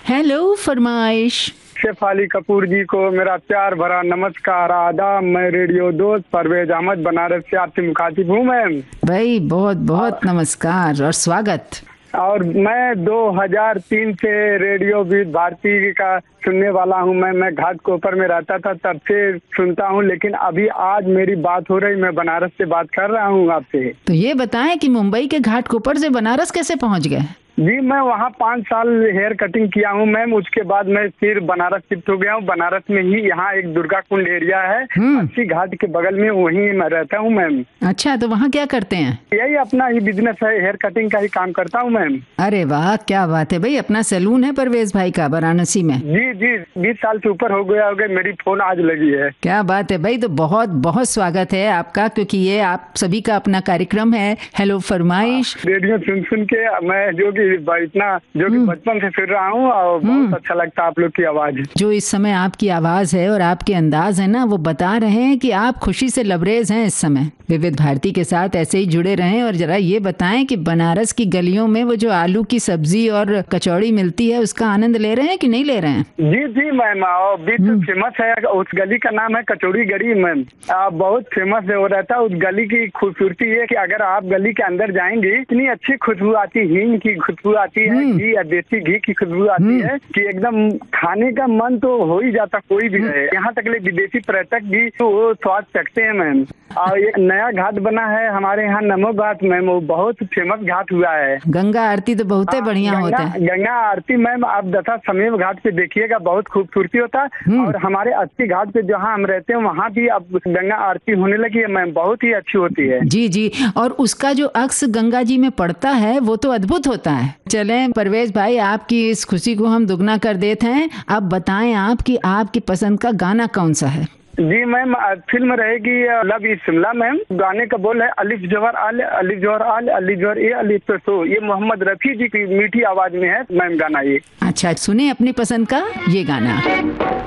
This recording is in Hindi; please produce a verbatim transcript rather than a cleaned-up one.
हेलो फरमाइश। शेफ अली कपूर जी को मेरा प्यार भरा नमस्कार, आदाब। मैं रेडियो दोस्त परवेज अहमद बनारस से आपसे मुखातिब हूँ मैम। भाई बहुत बहुत नमस्कार और स्वागत। और मैं दो हज़ार तीन से रेडियो विविध भारती का सुनने वाला हूँ। मैं मैं घाटकोपर में रहता था, तब से सुनता हूँ, लेकिन अभी आज मेरी बात हो रही, मैं बनारस से बात कर रहा हूँ आपसे। तो ये बताएं कि मुंबई के घाटकोपर से बनारस कैसे पहुँच गए? जी, मैं वहाँ पाँच साल हेयर कटिंग किया हूँ मैम। उसके बाद मैं फिर बनारस शिफ्ट हो गया हूँ। बनारस में ही यहाँ एक दुर्गा कुंड एरिया है, अस्सी घाट के बगल में, वहीं मैं रहता हूँ मैम। अच्छा, तो वहाँ क्या करते हैं? यही अपना ही बिजनेस है, हेयर कटिंग का ही काम करता हूँ मैम। अरे वाह, क्या बात है भाई। अपना सैलून है परवेज भाई का वाराणसी में? जी जी, बीस साल से ऊपर हो गया हो गया, मेरी फोन आज लगी है। क्या बात है भाई। तो बहुत बहुत स्वागत है आपका, क्योंकि ये आप सभी का अपना कार्यक्रम है हेलो फरमाइश। रेडियो सुन सुन के मैं जो कि इतना जो कि बचपन से फिर रहा हूँ, और बहुत अच्छा लगता है आप लोग की आवाज। जो इस समय आपकी आवाज है और आपके अंदाज है ना, वो बता रहे हैं कि आप खुशी से लबरेज हैं इस समय। विविध भारती के साथ ऐसे ही जुड़े रहें। और जरा ये बताएं कि बनारस की गलियों में वो जो आलू की सब्जी और कचौड़ी मिलती है, उसका आनंद ले रहे हैं कि नहीं ले रहे हैं? जी जी मैम, बिल्कुल फेमस है। उस गली का नाम है कचौड़ी गली मैम, बहुत फेमस है। वो रहता है उस गली की खूबसूरती है कि अगर आप गली के अंदर जाएंगे, इतनी अच्छी खुशबू आती है, हींग की खुशबू आती है, घी या देसी घी की खुशबू आती है कि एकदम खाने का मन तो हो ही जाता, कोई भी रहे। यहाँ तक ले विदेशी पर्यटक भी तो वो स्वाद चखते हैं मैम। और एक नया घाट बना है हमारे यहाँ, नमो घाट मैम, वो बहुत फेमस घाट हुआ है। गंगा आरती तो बहुत बढ़िया होता है। गंगा आरती मैम आप दशा समेव घाट पे देखिएगा, बहुत खूबसूरती होता है। और हमारे अस्सी घाट पे जहाँ हम रहते हैं, वहाँ भी अब गंगा आरती होने लगी है मैम, बहुत ही अच्छी होती है। जी जी, और उसका जो अक्स गंगा जी में पड़ता है वो तो अद्भुत होता है। चलें परवेज भाई, आपकी इस खुशी को हम दुगना कर देते हैं। अब बताएं आप कि आपकी पसंद का गाना कौन सा है? जी मैम, फिल्म रहेगी लव इज शिमला मैम। गाने का बोल है अलिफ जवाहर आल, अलिफ जवाहर आल, अलिफ जवाहर ए, अलिफ तो। ये मोहम्मद रफी जी की मीठी आवाज में है मैम गाना ये। अच्छा, सुने अपनी पसंद का ये गाना।